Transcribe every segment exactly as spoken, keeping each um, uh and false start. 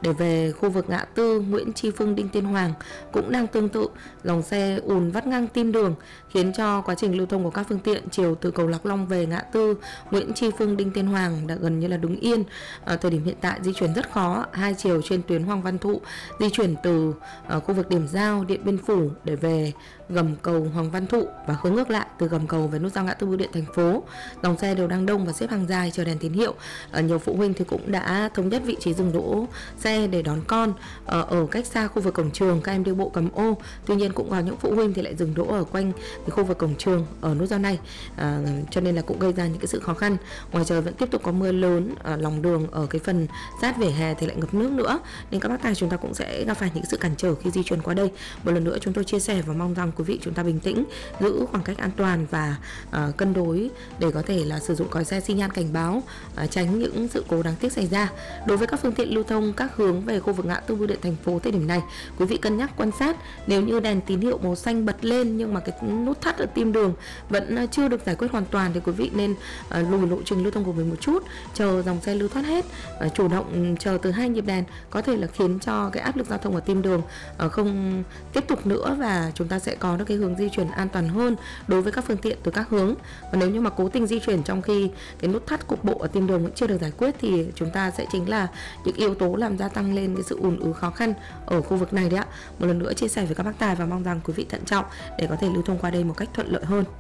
để về khu vực ngã tư Nguyễn Tri Phương Đinh Tiên Hoàng cũng đang tương tự, dòng xe ùn vắt ngang tim đường khiến cho quá trình lưu thông của các phương tiện chiều từ cầu Lạc Long về ngã tư Nguyễn Tri Phương Đinh Tiên Hoàng đã gần như là đứng yên. À, thời điểm hiện tại di chuyển rất khó, hai chiều trên tuyến Hoàng Văn Thụ di chuyển từ uh, khu vực điểm giao Điện Biên Phủ để về gầm cầu Hoàng Văn Thụ và hướng ngược lại từ gầm cầu về nút giao ngã tư Bưu điện thành phố, dòng xe đều đang đông và xếp hàng dài chờ đèn tín hiệu. À, nhiều phụ huynh thì cũng đã thống nhất vị trí dừng đỗ xe để đón con à, ở cách xa khu vực cổng trường, các em đi bộ cầm ô. Tuy nhiên cũng có những phụ huynh thì lại dừng đỗ ở quanh cái khu vực cổng trường ở nút giao này, à, cho nên là cũng gây ra những cái sự khó khăn. Ngoài trời vẫn tiếp tục có mưa lớn, ở lòng đường ở cái phần sát vỉa hè thì lại ngập nước nữa, nên các bác tài chúng ta cũng sẽ gặp phải những sự cản trở khi di chuyển qua đây. Một lần nữa chúng tôi chia sẻ và mong rằng quý vị chúng ta bình tĩnh, giữ khoảng cách an toàn và uh, cân đối để có thể là sử dụng còi xe xi nhan cảnh báo, uh, tránh những sự cố đáng tiếc xảy ra. Đối với các phương tiện lưu thông các hướng về khu vực ngã tư Bưu điện thành phố thời điểm này, quý vị cân nhắc quan sát, nếu như đèn tín hiệu màu xanh bật lên nhưng mà cái nút thắt ở tim đường vẫn chưa được giải quyết hoàn toàn thì quý vị nên uh, lùi lộ trình lưu thông của mình một chút, chờ dòng xe lưu thoát hết, uh, chủ động chờ từ hai nhịp đèn, có thể là khiến cho cái áp lực giao thông ở tim đường uh, không tiếp tục nữa và chúng ta sẽ có được cái hướng di chuyển an toàn hơn đối với các phương tiện từ các hướng. Và nếu như mà cố tình di chuyển trong khi cái nút thắt cục bộ ở tim đường vẫn chưa được giải quyết thì chúng ta sẽ chính là những yếu tố làm gia tăng lên cái sự ùn ứ khó khăn ở khu vực này đấy ạ. Một lần nữa chia sẻ với các bác tài và mong rằng quý vị thận trọng để có thể lưu thông qua đây một cách thuận lợi hơn.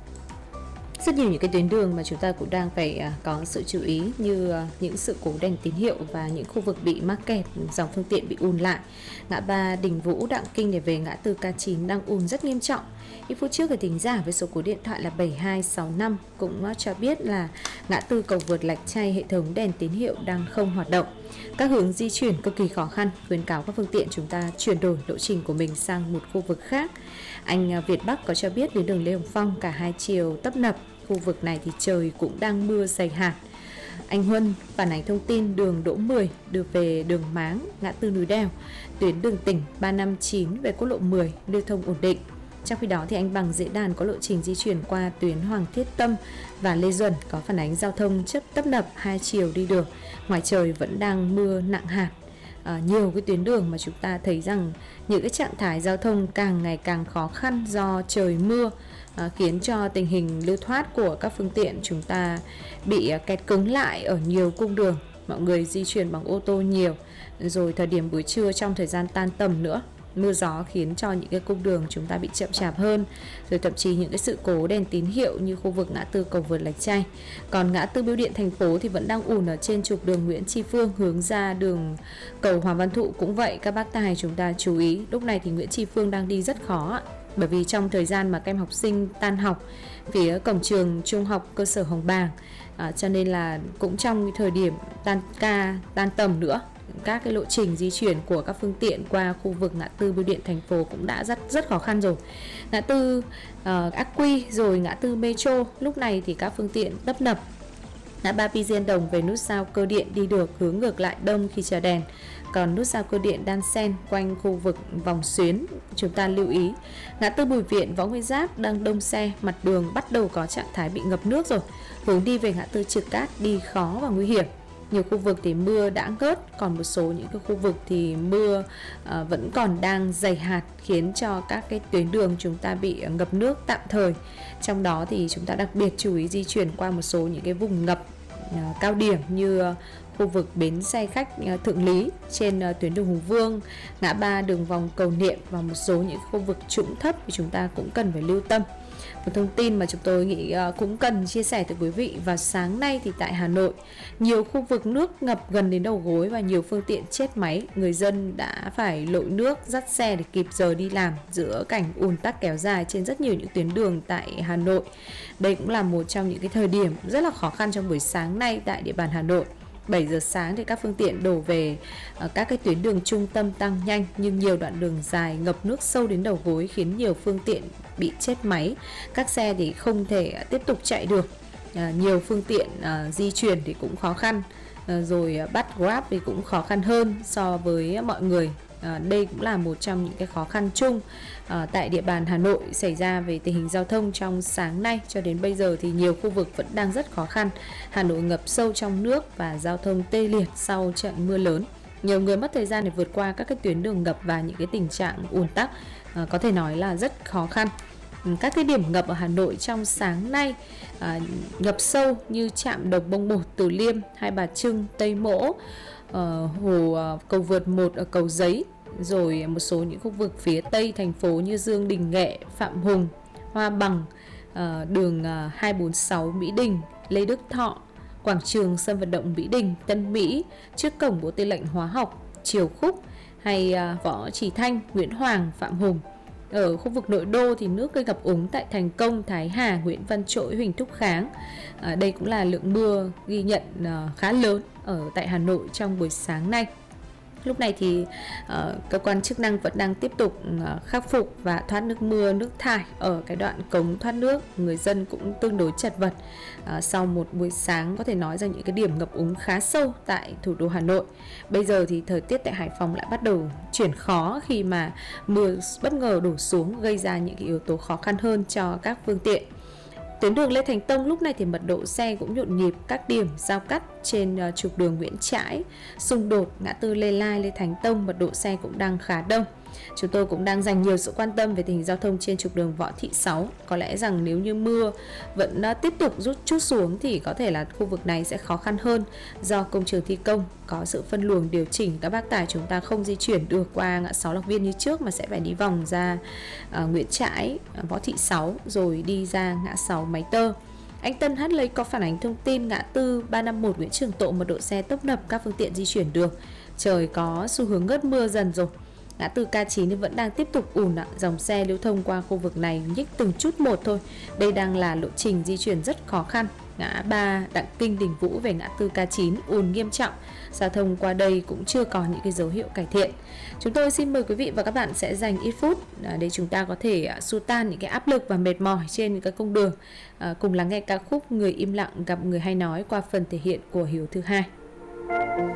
Rất nhiều những cái tuyến đường mà chúng ta cũng đang phải có sự chú ý, như những sự cố đèn tín hiệu và những khu vực bị mắc kẹt, dòng phương tiện bị ùn lại. Ngã ba Đình Vũ Đặng Kinh để về ngã tư K chín đang ùn rất nghiêm trọng. Ít phút trước thì thính giả với số cố điện thoại là bảy hai sáu năm cũng cho biết là ngã tư cầu vượt Lạch Tray hệ thống đèn tín hiệu đang không hoạt động. Các hướng di chuyển cực kỳ khó khăn, khuyến cáo các phương tiện chúng ta chuyển đổi lộ trình của mình sang một khu vực khác. Anh Việt Bắc có cho biết đến đường Lê Hồng Phong cả hai chiều tấp nập, khu vực này thì trời cũng đang mưa dày hạt. Anh Huân phản ánh thông tin đường Đỗ mười được về đường Máng, ngã tư Núi Đèo, tuyến đường tỉnh ba năm chín về quốc lộ mười lưu thông ổn định. Trong khi đó thì anh Bằng Dễ Đàn có lộ trình di chuyển qua tuyến Hoàng Thiết Tâm và Lê Duẩn có phản ánh giao thông chấp tấp nập hai chiều đi đường. Ngoài trời vẫn đang mưa nặng hạt. À, nhiều cái tuyến đường mà chúng ta thấy rằng những cái trạng thái giao thông càng ngày càng khó khăn do trời mưa, à, khiến cho tình hình lưu thoát của các phương tiện chúng ta bị à, kẹt cứng lại ở nhiều cung đường. Mọi người di chuyển bằng ô tô nhiều, rồi thời điểm buổi trưa trong thời gian tan tầm nữa, mưa gió khiến cho những cái cung đường chúng ta bị chậm chạp hơn, rồi thậm chí những cái sự cố đèn tín hiệu như khu vực ngã tư cầu vượt Lạch Tray. Còn ngã tư Bưu điện thành phố thì vẫn đang ùn ở trên trục đường Nguyễn Tri Phương hướng ra đường cầu Hoàng Văn Thụ cũng vậy. Các bác tài chúng ta chú ý, lúc này thì Nguyễn Tri Phương đang đi rất khó, bởi vì trong thời gian mà các em học sinh tan học phía cổng trường trung học cơ sở Hồng Bàng, à, cho nên là cũng trong cái thời điểm tan ca tan tầm nữa, các cái lộ trình di chuyển của các phương tiện qua khu vực ngã tư Bưu điện thành phố cũng đã rất rất khó khăn rồi. Ngã tư uh, Ác Quy rồi ngã tư Metro lúc này thì các phương tiện tấp nập. Ngã ba Pi Diên Đồng về nút giao Cơ Điện đi được, hướng ngược lại đông khi chờ đèn. Còn nút giao Cơ Điện Đan Sen quanh khu vực Vòng Xuyến chúng ta lưu ý. Ngã tư Bùi Viện Võ Nguyên Giáp đang đông xe, mặt đường bắt đầu có trạng thái bị ngập nước rồi. Hướng đi về ngã tư Trực Cát đi khó và nguy hiểm. Nhiều khu vực thì mưa đã ngớt, còn một số những cái khu vực thì mưa uh, vẫn còn đang dày hạt, khiến cho các cái tuyến đường chúng ta bị ngập nước tạm thời. Trong đó thì chúng ta đặc biệt chú ý di chuyển qua một số những cái vùng ngập uh, cao điểm như uh, khu vực bến xe khách uh, Thượng Lý trên uh, tuyến đường Hùng Vương, ngã ba đường vòng Cầu Niệm và một số những khu vực trũng thấp thì chúng ta cũng cần phải lưu tâm. Một thông tin mà chúng tôi nghĩ cũng cần chia sẻ tới quý vị, vào sáng nay thì tại Hà Nội, nhiều khu vực nước ngập gần đến đầu gối và nhiều phương tiện chết máy. Người dân đã phải lội nước dắt xe để kịp giờ đi làm giữa cảnh ùn tắc kéo dài trên rất nhiều những tuyến đường tại Hà Nội. Đây cũng là một trong những cái thời điểm rất là khó khăn trong buổi sáng nay tại địa bàn Hà Nội. bảy giờ sáng thì các phương tiện đổ về các cái tuyến đường trung tâm tăng nhanh, nhưng nhiều đoạn đường dài ngập nước sâu đến đầu gối khiến nhiều phương tiện bị chết máy. Các xe thì không thể tiếp tục chạy được. À, nhiều phương tiện à, di chuyển thì cũng khó khăn. À, rồi bắt Grab thì cũng khó khăn hơn so với mọi người. À, đây cũng là một trong những cái khó khăn chung à, tại địa bàn Hà Nội xảy ra về tình hình giao thông trong sáng nay. Cho đến bây giờ thì nhiều khu vực vẫn đang rất khó khăn. Hà Nội ngập sâu trong nước và giao thông tê liệt sau trận mưa lớn. Nhiều người mất thời gian để vượt qua các cái tuyến đường ngập và những cái tình trạng ùn tắc à, có thể nói là rất khó khăn. Các cái điểm ngập ở Hà Nội trong sáng nay à, ngập sâu như trạm Đồng Bông một, Từ Liêm, Hai Bà Trưng, Tây Mỗ, uh, hồ uh, cầu vượt một ở Cầu Giấy, rồi một số những khu vực phía tây thành phố như Dương Đình Nghệ, Phạm Hùng, Hoa Bằng, uh, đường uh, hai bốn sáu Mỹ Đình, Lê Đức Thọ, quảng trường sân vận động Mỹ Đình, Tân Mỹ, trước cổng Bộ Tư lệnh Hóa học, Triều Khúc, hay uh, Võ Trí Thanh, Nguyễn Hoàng, Phạm Hùng. Ở khu vực nội đô thì nước gây ngập úng tại Thành Công, Thái Hà, Nguyễn Văn Trỗi, Huỳnh Thúc Kháng. À, đây cũng là lượng mưa ghi nhận uh, khá lớn ở tại Hà Nội trong buổi sáng nay. Lúc này thì uh, cơ quan chức năng vẫn đang tiếp tục uh, khắc phục và thoát nước mưa, nước thải ở cái đoạn cống thoát nước. Người dân cũng tương đối chật vật uh, sau một buổi sáng có thể nói rằng những cái điểm ngập úng khá sâu tại thủ đô Hà Nội. Bây giờ thì thời tiết tại Hải Phòng lại bắt đầu chuyển khó khi mà mưa bất ngờ đổ xuống, gây ra những cái yếu tố khó khăn hơn cho các phương tiện. Tuyến đường Lê Thánh Tông lúc này thì mật độ xe cũng nhộn nhịp, các điểm giao cắt trên uh, trục đường Nguyễn Trãi, xung đột ngã tư Lê Lai, Lê Thánh Tông, mật độ xe cũng đang khá đông. Chúng tôi cũng đang dành nhiều sự quan tâm về tình hình giao thông trên trục đường Võ Thị Sáu. Có lẽ rằng nếu như mưa vẫn uh, tiếp tục rút chút xuống thì có thể là khu vực này sẽ khó khăn hơn do công trường thi công có sự phân luồng điều chỉnh. Các bác tài chúng ta không di chuyển được qua ngã sáu Lạc Viên như trước mà sẽ phải đi vòng ra uh, Nguyễn Trãi, uh, Võ Thị Sáu rồi đi ra ngã sáu Máy Tơ. Anh Tân Hát lấy có phản ánh thông tin ngã tư ba năm một Nguyễn Trường Tộ mật độ xe tấp nập, các phương tiện di chuyển được. Trời có xu hướng ngớt mưa dần rồi. Ngã tư K chín thì vẫn đang tiếp tục ùn ạ, dòng xe lưu thông qua khu vực này nhích từng chút một thôi. Đây đang là lộ trình di chuyển rất khó khăn. Ngã ba Đặng Kinh Đình Vũ về ngã tư K chín ùn nghiêm trọng. Giao thông qua đây cũng chưa có những cái dấu hiệu cải thiện. Chúng tôi xin mời quý vị và các bạn sẽ dành ít phút để chúng ta có thể xua tan những cái áp lực và mệt mỏi trên những cái cung đường. À, cùng lắng nghe ca khúc Người Im Lặng Gặp Người Hay Nói qua phần thể hiện của Hiếu thứ hai.